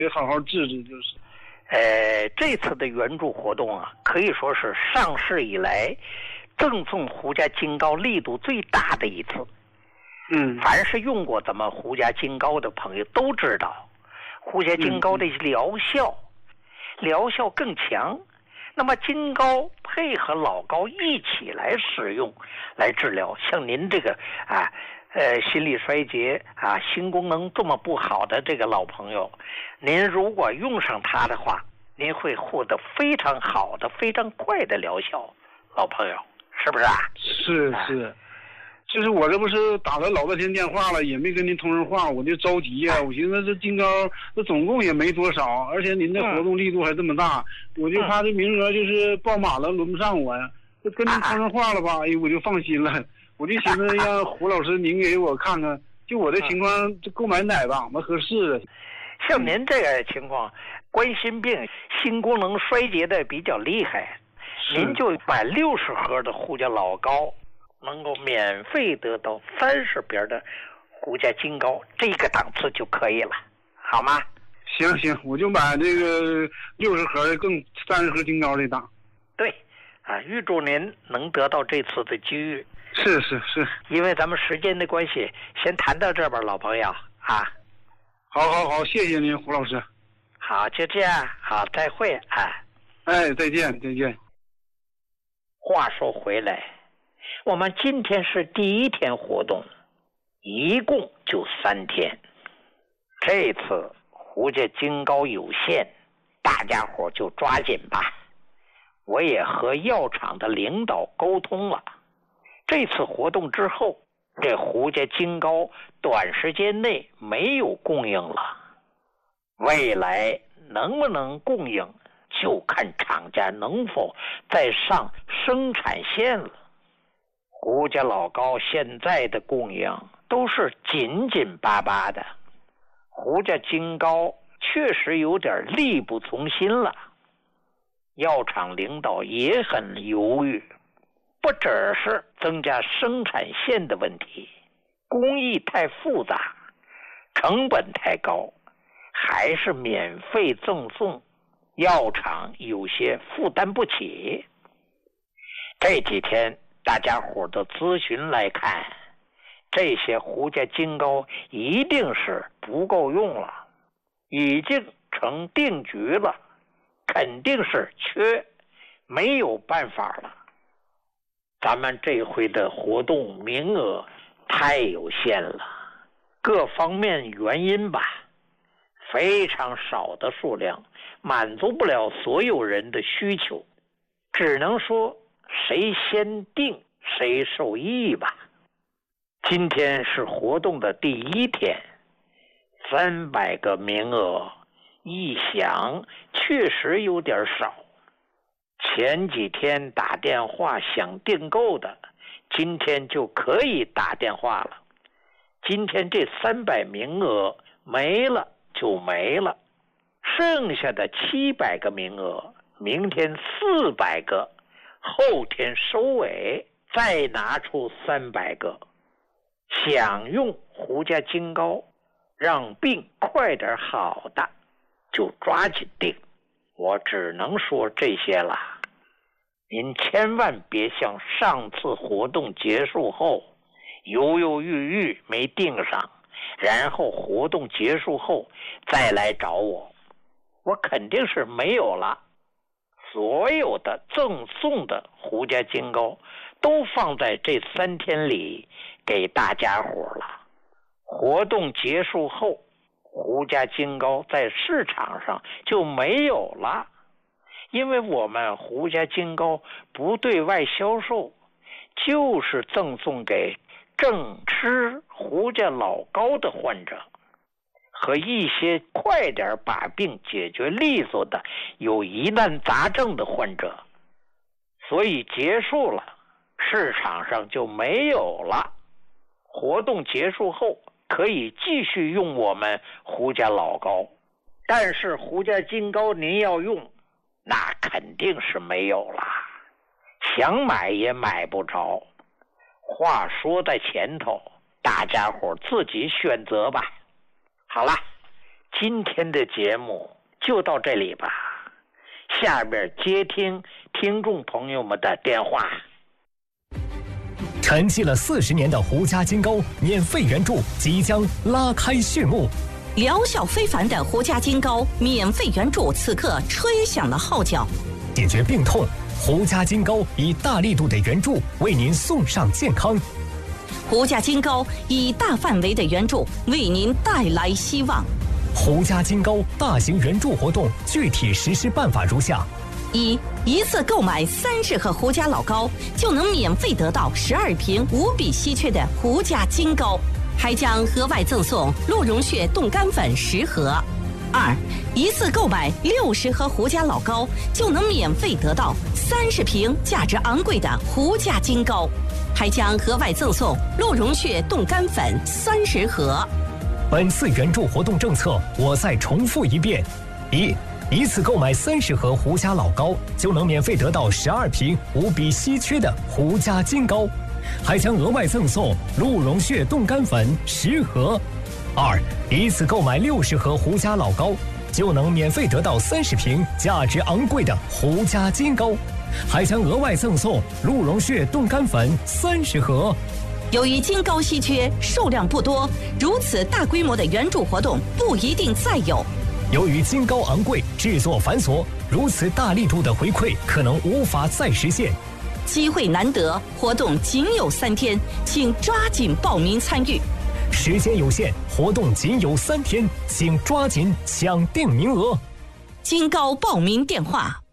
得好好治治就是。 这次的援助活动啊，可以说是上市以来赠送胡家金膏力度最大的一次。凡是用过咱们胡家金膏的朋友都知道，胡家金膏的疗效更强。那么金膏配合老膏一起来使用来治疗，像您这个心力衰竭心功能这么不好的这个老朋友，您如果用上它的话，您会获得非常好的非常快的疗效。老朋友是不是啊？ 是就是我这不是打了老半天电话了，也没跟您通上话，我就着急呀。我寻思这金膏这总共也没多少，而且您的活动力度还这么大，我就怕这名额就是爆满了轮不上我呀。就跟您通上话了吧，我就放心了。我就寻思让胡老师您给我看看，就我这情况，这购买哪档子合适啊？ 像您这个情况，冠心病、心功能衰竭的比较厉害，您就买60盒的胡家老膏，能够免费得到30瓶的胡家金膏，这个档次就可以了，好吗？ 行，我就买这个60盒的更30盒金膏这档。对， 预祝您能得到这次的机遇。 是， 因为咱们时间的关系，先谈到这吧，老朋友啊。 好，谢谢您，胡老师。 好，就这样，好，再会啊。 再见。 话说回来，我们今天是第1天活动，一共就3天。这次胡家金膏有限，大家伙就抓紧吧。我也和药厂的领导沟通了，这次活动之后，这胡家金膏短时间内没有供应了，未来能不能供应就看厂家能否再上生产线了。胡家老膏现在的供应都是紧紧巴巴的，胡家金膏确实有点力不从心了。药厂领导也很犹豫，不只是增加生产线的问题，工艺太复杂，成本太高，还是免费赠送，药厂有些负担不起。这几天大家伙的咨询来看，这些胡家金膏一定是不够用了，已经成定局了，肯定是缺，没有办法了。咱们这回的活动名额太有限了，各方面原因吧，非常少的数量满足不了所有人的需求，只能说谁先定谁受益吧。今天是活动的第1天，300个名额，一想确实有点少。前几天打电话想订购的，今天就可以打电话了。今天这300名额没了就没了，剩下的700个名额，明天400个，后天收尾再拿出300个。想用胡家金膏让病快点好的，就抓紧订。我只能说这些了，您千万别像上次活动结束后犹犹豫豫没订上，然后活动结束后再来找我，我肯定是没有了。所有的赠送的胡家金膏都放在这3天里给大家伙了。活动结束后，胡家金膏在市场上就没有了，因为我们胡家金膏不对外销售，就是赠送给正吃胡家老膏的患者和一些快点把病解决利索的有疑难杂症的患者，所以结束了，市场上就没有了。活动结束后可以继续用我们胡家老膏，但是胡家金膏您要用，那肯定是没有了，想买也买不着。话说在前头，大家伙自己选择吧。好了， 今天的节目就到这里吧，下边接听听众朋友们的电话。 沉寂了40年的胡家金钩免费援助即将拉开序幕， 疗效非凡的胡家金钩免费援助此刻吹响了号角。 解决病痛，胡家金钩以大力度的援助为您送上健康。 胡家金钩以大范围的援助为您带来希望。 胡家金钩大型援助活动具体实施办法如下： 一次购买30盒胡家老高，就能免费得到12瓶无比稀缺的胡家金钩，还将额外赠送鹿茸血冻干粉10盒。一次购买60盒胡家老高，就能免费得到30瓶价值昂贵的胡家金钩，还将额外赠送鹿茸血冻干粉30盒。 本次援助活动政策我再重复一遍：一次购买30盒胡家老高，就能免费得到12瓶无比稀缺的胡家金钩，还将额外赠送鹿茸血冻干粉10盒。一次购买60盒胡家老高，就能免费得到30瓶价值昂贵的胡家金钩，还将额外赠送鹿茸血冻干粉30盒。 由于金钩稀缺，数量不多，如此大规模的援助活动不一定再有。 由于金钩昂贵，制作繁琐，如此大力度的回馈可能无法再实现。 机会难得，活动仅有3天，请抓紧报名参与。 时间有限，活动仅有3天，请抓紧抢定名额。 金钩报名电话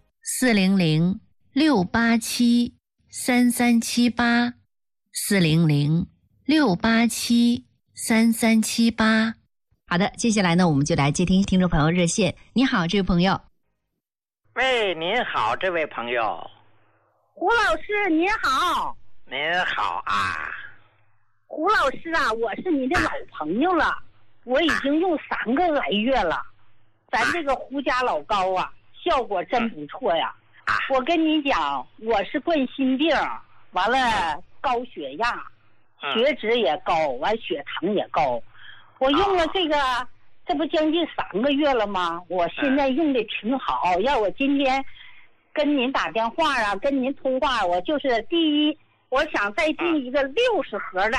：400-687-3378，400-687-3378。好的，接下来呢，我们就来接听听众朋友热线。你好，这位朋友。 喂，您好，这位朋友。 胡老师您好。 您好啊。 胡老师啊，我是你的老朋友了，我已经用3个来月了。咱这个胡家老高啊，效果真不错呀。我跟你讲，我是冠心病，完了高血压，血脂也高，完血糖也高。我用了这个，这不将近3个月了吗？我现在用的挺好。要我今天跟您打电话啊，跟您通话，我就是第一，我想再订一个60盒的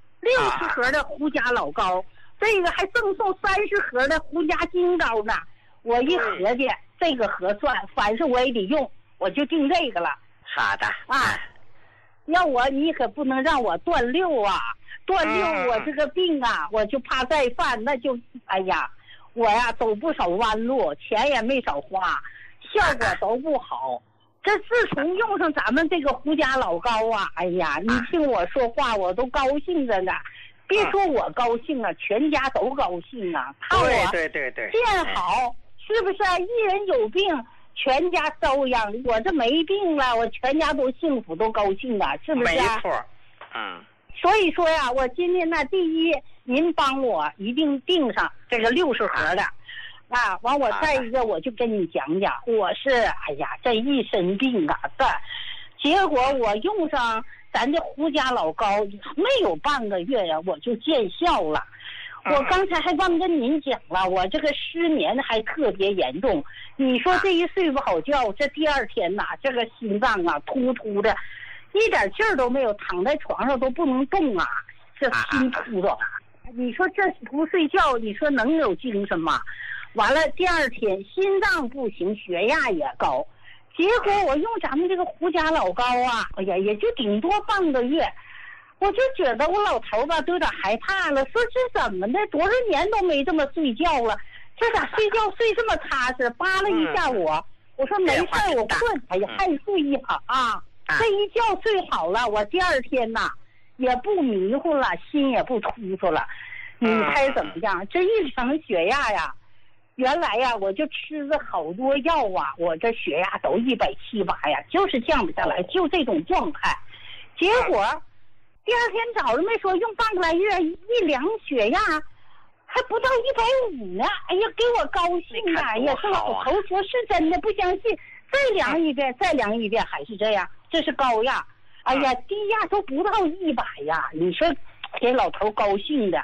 ，60盒的胡家老高，这个还赠送30盒的胡家金高呢。我一合计，这个合算，反正我也得用，我就订这个了。 好的啊，要你可不能让我断6啊！断6，我这个病啊，我就怕再犯，那就哎呀，我呀走不少弯路，钱也没少花，效果都不好。这自从用上咱们这个胡家老高啊，哎呀，你听我说话，我都高兴着呢。别说我高兴啊，全家都高兴啊。看我对见好，是不是啊？一人有病，全家遭殃。我这没病了，我全家都幸福，都高兴啊，是不是啊？ 没错。 所以说呀，我今天呢，第一，您帮我一定订上这个60盒的。完我再一个，我就跟你讲讲，我是哎呀，这一身病啊，结果我用上咱这胡家老高没有半个月呀，我就见效了。我刚才还忘跟您讲了，我这个失眠还特别严重。你说这一睡不好觉，这第2天呐，这个心脏啊突突的，一点劲儿都没有，躺在床上都不能动啊，这心突着。你说这不睡觉，你说能有精神吗？完了第2天心脏不行，血压也高，结果我用咱们这个胡家老高啊，哎呀，也就顶多半个月，我就觉得我老头吧都有点害怕了，说这怎么的，多少年都没这么睡觉了，这咋睡觉睡这么踏实？扒拉一下我说没事，我困，哎呀，还睡一会儿啊，这一觉睡好了，我第2天呐也不迷糊了，心也不突突了。你猜怎么样？这一量血压呀，原来呀我就吃了好多药啊，我这血压都170、180呀，就是降不下来，就这种状态。结果第2天早上没说用半个来月，一量血压还不到150呢，哎呀，给我高兴啊！哎呀，这老头说是真的，不相信，再量一遍，还是这样，这是高压。哎呀，低压都不到100呀！你说给老头高兴的，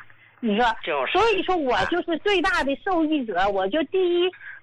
你说， 就是， 所以说我就是最大的受益者。我就第一，